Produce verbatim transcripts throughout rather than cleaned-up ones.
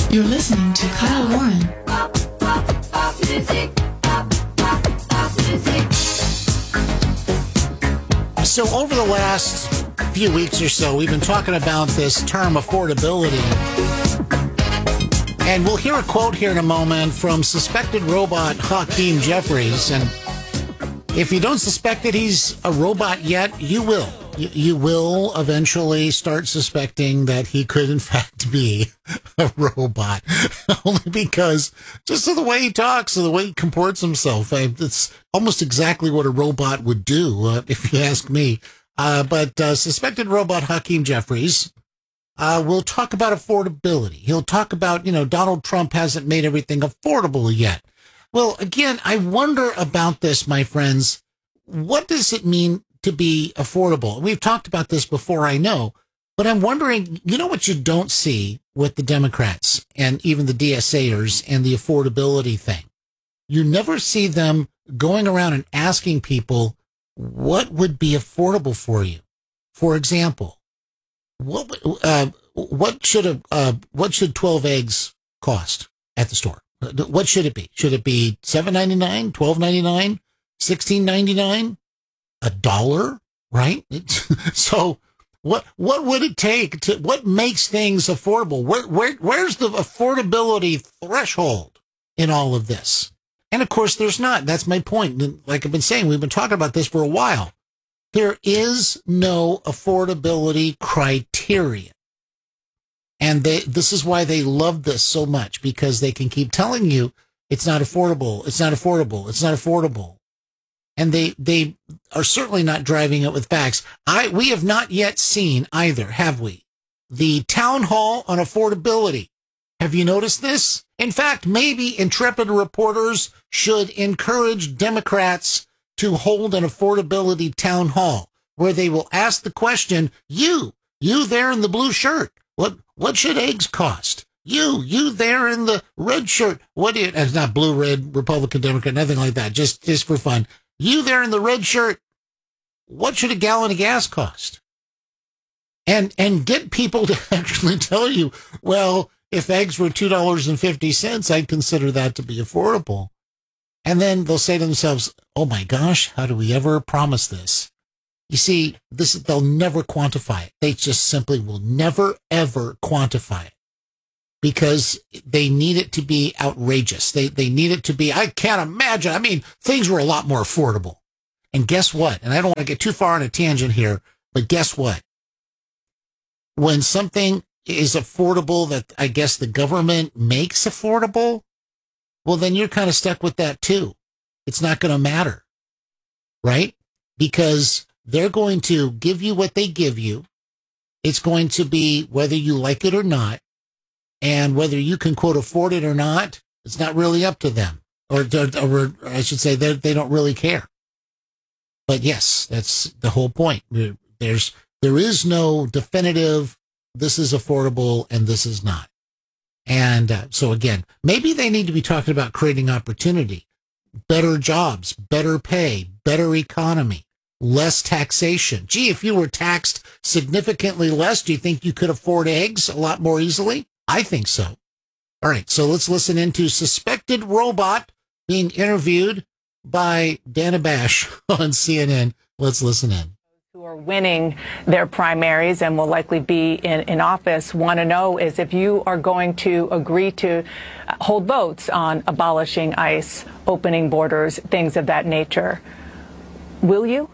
You're listening to Kyle Warren. So over the last few weeks or so, we've been talking about this term affordability. And we'll hear a quote here in a moment from suspected robot Hakeem Jeffries. And if you don't suspect that he's a robot yet, you will. You, you will eventually start suspecting that he could, in fact, be a robot. Only because just of the way he talks and the way he comports himself, I, it's almost exactly what a robot would do, uh, if you ask me. Uh, but uh, suspected robot Hakeem Jeffries uh, will talk about affordability. He'll talk about, you know, Donald Trump hasn't made everything affordable yet. Well, again, I wonder about this, my friends. What does it mean to be affordable? We've talked about this before, I know, but I'm wondering, you know what you don't see with the Democrats and even the D S Aers and the affordability thing? You never see them going around and asking people, what would be affordable for you? For example, what uh, what should a uh, what should twelve eggs cost at the store? What should it be? Should it be seven ninety-nine, twelve ninety-nine, sixteen ninety-nine, a dollar? Right? So, what what would it take to? What makes things affordable? Where where where's the affordability threshold in all of this? And of course, there's not. That's my point. Like I've been saying, we've been talking about this for a while. There is no affordability criteria. And they, this is why they love this so much, because they can keep telling you it's not affordable, it's not affordable, it's not affordable. And they, they are certainly not driving it with facts. I, we have not yet seen either, have we? The town hall on affordability. Have you noticed this? In fact, maybe intrepid reporters should encourage Democrats to hold an affordability town hall where they will ask the question, you, you there in the blue shirt, what, what should eggs cost? You, you there in the red shirt, what do you, it's not blue, red, Republican, Democrat, nothing like that, just, just for fun. You there in the red shirt, what should a gallon of gas cost? And, and get people to actually tell you, well, if eggs were two dollars and fifty cents, I'd consider that to be affordable. And then they'll say to themselves, oh my gosh, how do we ever promise this? You see, this, they'll never quantify it. They just simply will never, ever quantify it because they need it to be outrageous. They, they need it to be, I can't imagine. I mean, things were a lot more affordable. And guess what? And I don't want to get too far on a tangent here, but guess what? When something is affordable that I guess the government makes affordable, well, then you're kind of stuck with that too. It's not going to matter, right? Because they're going to give you what they give you. It's going to be whether you like it or not. And whether you can, quote, afford it or not, it's not really up to them. Or, or, or I should say, they don't really care. But yes, that's the whole point. There's, there is no definitive, this is affordable and this is not. And uh, so again, maybe they need to be talking about creating opportunity, better jobs, better pay, better economy, less taxation. Gee, if you were taxed significantly less, do you think you could afford eggs a lot more easily? I think so. All right, so let's listen into suspected robot being interviewed by Dana Bash on C N N. Let's listen in. Who are winning their primaries and will likely be in, in office want to know is if you are going to agree to hold votes on abolishing ICE, opening borders, things of that nature. Will you?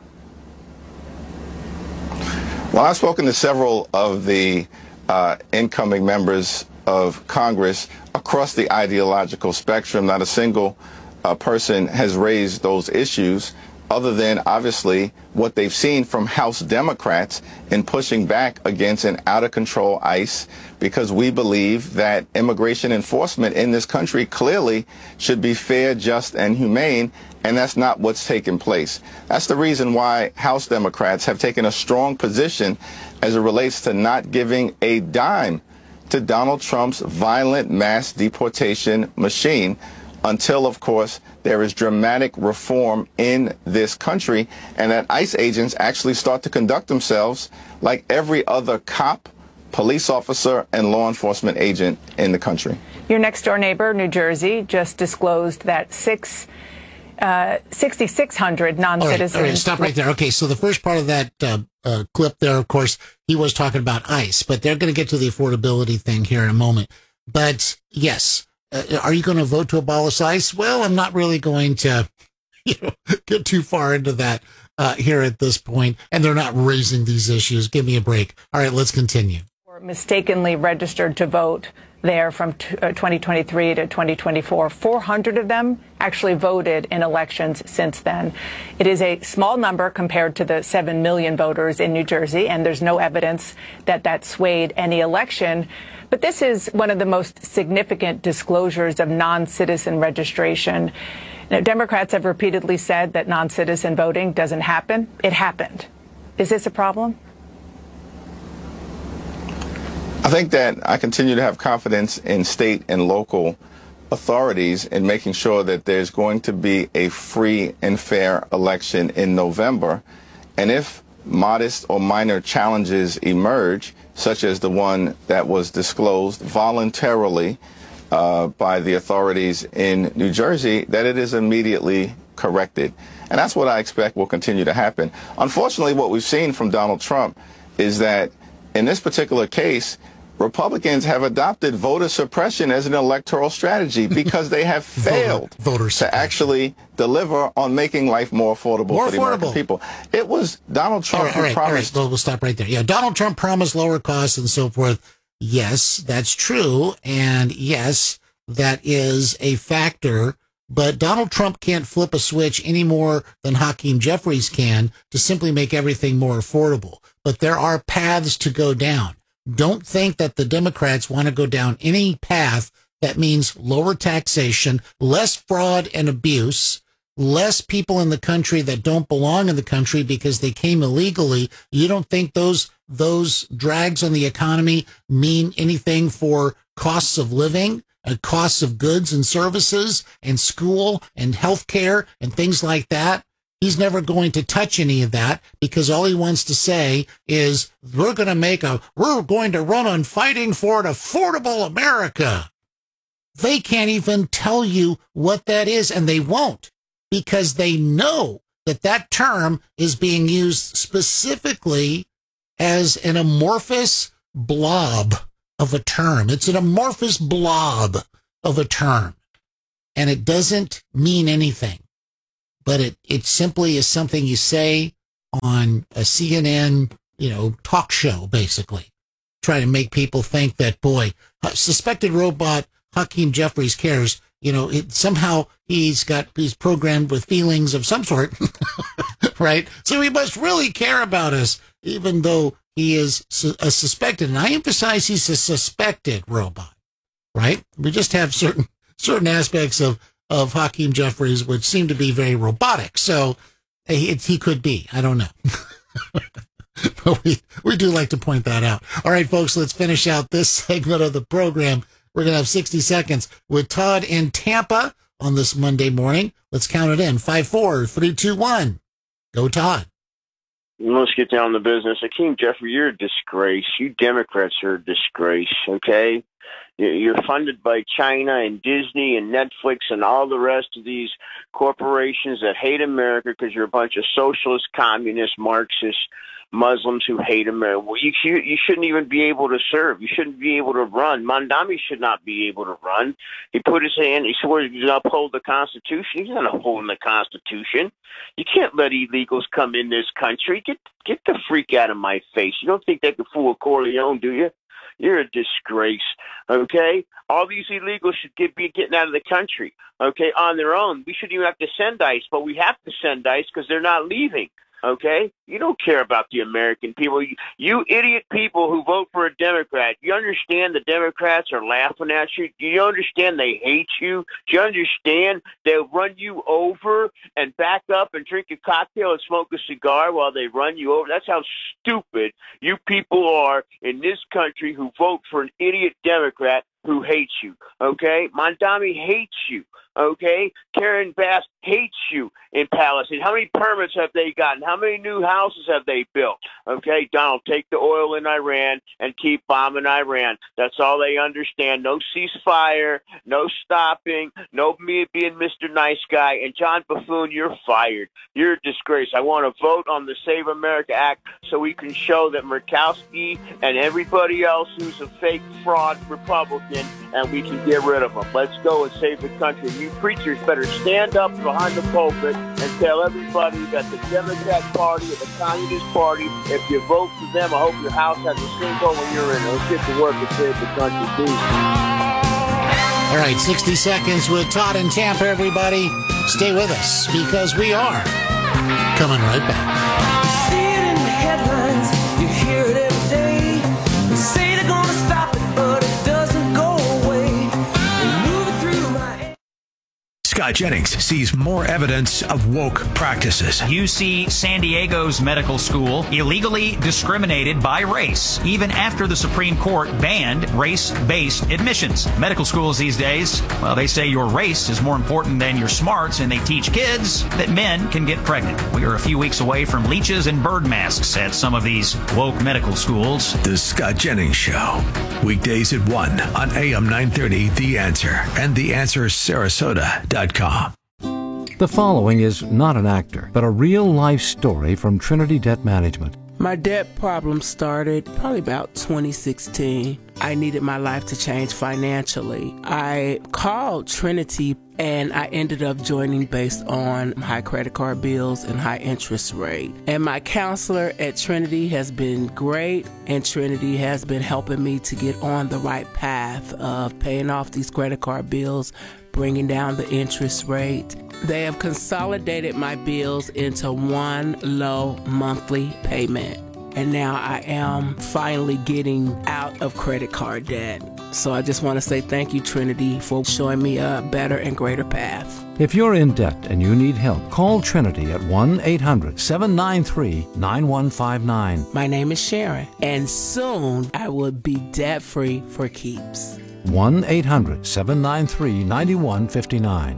Well, I've spoken to several of the uh, incoming members of Congress across the ideological spectrum. Not a single uh, person has raised those issues, other than obviously what they've seen from House Democrats in pushing back against an out-of-control ICE, because we believe that immigration enforcement in this country clearly should be fair, just, and humane, and that's not what's taken place. That's the reason why House Democrats have taken a strong position as it relates to not giving a dime to Donald Trump's violent mass deportation machine until, of course, there is dramatic reform in this country and that ICE agents actually start to conduct themselves like every other cop, police officer and law enforcement agent in the country. Your next door neighbor, New Jersey, just disclosed that six, uh, sixty-six hundred non-citizens. All right, all right, stop right there. Okay, so the first part of that uh, uh, clip there, of course, he was talking about ICE, but they're going to get to the affordability thing here in a moment. But yes, uh, are you going to vote to abolish ICE? Well, I'm not really going to, you know, get too far into that uh, here at this point, and they're not raising these issues. Give me a break. All right, let's continue. Mistakenly registered to vote there from twenty twenty-three to twenty twenty-four. four hundred of them actually voted in elections since then. It is a small number compared to the seven million voters in New Jersey, and there's no evidence that that swayed any election. But this is one of the most significant disclosures of non-citizen registration. Now, Democrats have repeatedly said that non-citizen voting doesn't happen. It happened. Is this a problem? I think that I continue to have confidence in state and local authorities in making sure that there's going to be a free and fair election in November. And if modest or minor challenges emerge, such as the one that was disclosed voluntarily uh, by the authorities in New Jersey, that it is immediately corrected. And that's what I expect will continue to happen. Unfortunately, what we've seen from Donald Trump is that in this particular case, Republicans have adopted voter suppression as an electoral strategy because they have failed voter, voter to actually deliver on making life more affordable more for the affordable. American people. It was Donald Trump all right, who all right, promised. All right, we'll stop right there. Yeah, Donald Trump promised lower costs and so forth. Yes, that's true. And yes, that is a factor. But Donald Trump can't flip a switch any more than Hakeem Jeffries can to simply make everything more affordable. But there are paths to go down. Don't think that the Democrats want to go down any path that means lower taxation, less fraud and abuse, less people in the country that don't belong in the country because they came illegally. You don't think those those drags on the economy mean anything for costs of living, uh, costs of goods and services, and school and health care and things like that? He's never going to touch any of that because all he wants to say is we're going to make a, we're going to run on fighting for an affordable America. They can't even tell you what that is, and they won't because they know that that term is being used specifically as an amorphous blob of a term. It's an amorphous blob of a term, and it doesn't mean anything. But it, it simply is something you say on a C N N, you know, talk show, basically. Try to make people think that, boy, suspected robot Hakeem Jeffries cares. You know, it, somehow he's got, he's programmed with feelings of some sort, right? So he must really care about us, even though he is su- a suspected. And I emphasize he's a suspected robot, right? We just have certain, certain aspects of, of Hakeem Jeffries would seem to be very robotic. So he, he could be. I don't know. But we, we do like to point that out. All right, folks, let's finish out this segment of the program. We're going to have sixty seconds with Todd in Tampa on this Monday morning. Let's count it in. Five, four, three, two, one. Go, Todd. Let's get down to business. Hakeem Jeffrey, you're a disgrace. You Democrats are a disgrace, okay? You're funded by China and Disney and Netflix and all the rest of these corporations that hate America because you're a bunch of socialist, communist, Marxist Muslims who hate America. Well, you, you shouldn't even be able to serve. You shouldn't be able to run. Mondami should not be able to run. He put his hand, he swears he's going to uphold the Constitution. He's not upholding the Constitution. You can't let illegals come in this country. Get, get the freak out of my face. You don't think they can fool Corleone, do you? You're a disgrace, okay? All these illegals should get, be getting out of the country, okay, on their own. We shouldn't even have to send ICE, but we have to send ICE because they're not leaving, okay? You don't care about the American people. You, you idiot people who vote for a Democrat, you understand the Democrats are laughing at you? Do you understand they hate you? Do you understand they'll run you over and back up and drink a cocktail and smoke a cigar while they run you over? That's how stupid you people are in this country who vote for an idiot Democrat who hates you, okay? Mondami hates you, okay? Karen Bass hates you in Palestine. How many permits have they gotten? How many new houses have they built? Okay, Donald, take the oil in Iran and keep bombing Iran. That's all they understand. No ceasefire, no stopping, no me being Mister Nice Guy. And John Buffoon, you're fired. You're a disgrace. I want to vote on the Save America Act so we can show that Murkowski and everybody else who's a fake fraud Republican, and we can get rid of them. Let's go and save the country. You preachers better stand up behind the pulpit and tell everybody that the Democrat Party or the Communist Party, if you vote for them, I hope your house has a sinkhole when you're in it. Let's get to work and save the country, please. All right, sixty seconds with Todd in Tampa, everybody. Stay with us because we are coming right back. You see it in the headlines, you hear it every day. They say they're gonna stop it, but it doesn't go away. They move it through my... Scott Jennings sees more evidence of woke practices. U C San Diego's medical school illegally discriminated by race, even after the Supreme Court banned race-based admissions. Medical schools these days, well, they say your race is more important than your smarts, and they teach kids that men can get pregnant. We are a few weeks away from leeches and bird masks at some of these woke medical schools. The Scott Jennings Show. Weekdays at one on A M nine thirty, The Answer, and the answer sarasota dot com. The following is not an actor, but a real-life story from Trinity Debt Management. My debt problem started probably about twenty sixteen. I needed my life to change financially. I called Trinity and I ended up joining based on high credit card bills and high interest rate. And my counselor at Trinity has been great, and Trinity has been helping me to get on the right path of paying off these credit card bills, bringing down the interest rate. They have consolidated my bills into one low monthly payment. And now I am finally getting out of credit card debt. So I just want to say thank you, Trinity, for showing me a better and greater path. If you're in debt and you need help, call Trinity at one eight hundred seven nine three nine one five nine. My name is Sharon, and soon I will be debt-free for keeps. one eight hundred seven nine three nine one five nine.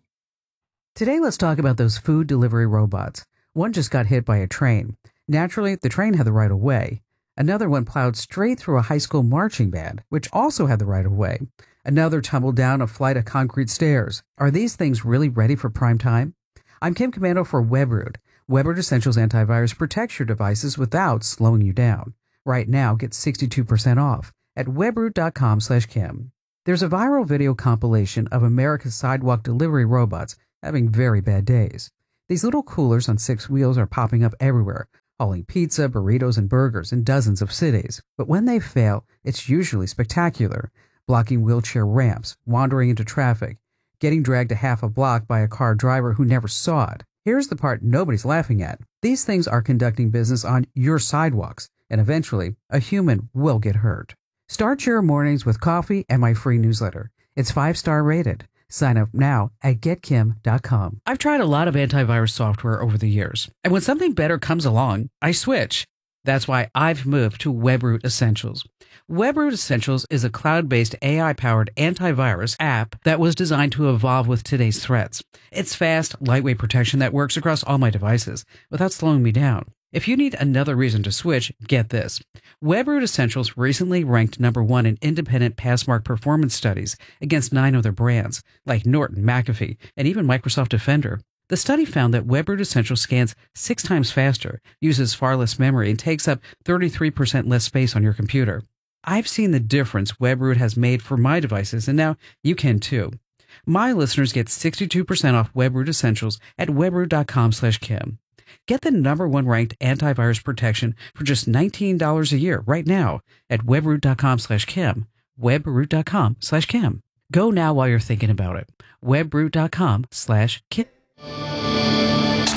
Today, let's talk about those food delivery robots. One just got hit by a train. Naturally, the train had the right of way. Another one plowed straight through a high school marching band, which also had the right of way. Another tumbled down a flight of concrete stairs. Are these things really ready for prime time? I'm Kim Commando for Webroot. Webroot Essentials Antivirus protects your devices without slowing you down. Right now, get sixty-two percent off at webroot.com slash Kim. There's a viral video compilation of America's sidewalk delivery robots having very bad days. These little coolers on six wheels are popping up everywhere, hauling pizza, burritos, and burgers in dozens of cities. But when they fail, it's usually spectacular, blocking wheelchair ramps, wandering into traffic, getting dragged a half a block by a car driver who never saw it. Here's the part nobody's laughing at. These things are conducting business on your sidewalks, and eventually, a human will get hurt. Start your mornings with coffee and my free newsletter. It's five-star rated. Sign up now at get kim dot com. I've tried a lot of antivirus software over the years, and when something better comes along, I switch. That's why I've moved to Webroot Essentials. Webroot Essentials is a cloud-based A I-powered antivirus app that was designed to evolve with today's threats. It's fast, lightweight protection that works across all my devices without slowing me down. If you need another reason to switch, get this. Webroot Essentials recently ranked number one in independent Passmark performance studies against nine other brands, like Norton, McAfee, and even Microsoft Defender. The study found that Webroot Essentials scans six times faster, uses far less memory, and takes up thirty-three percent less space on your computer. I've seen the difference Webroot has made for my devices, and now you can too. My listeners get sixty-two percent off Webroot Essentials at webroot.com slash Kim. Get the number one ranked antivirus protection for just nineteen dollars a year right now at webroot.com slash Kim. webroot.com slash Kim. Go now while you're thinking about it. webroot.com slash Kim.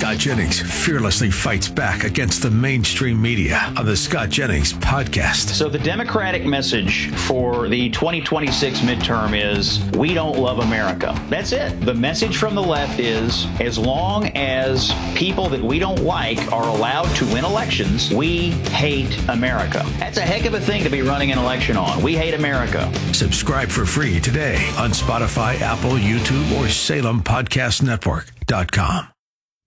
Scott Jennings fearlessly fights back against the mainstream media on the Scott Jennings Podcast. So the Democratic message for the twenty twenty-six midterm is, we don't love America. That's it. The message from the left is, as long as people that we don't like are allowed to win elections, we hate America. That's a heck of a thing to be running an election on. We hate America. Subscribe for free today on Spotify, Apple, YouTube, or Salem Podcast Network dot com.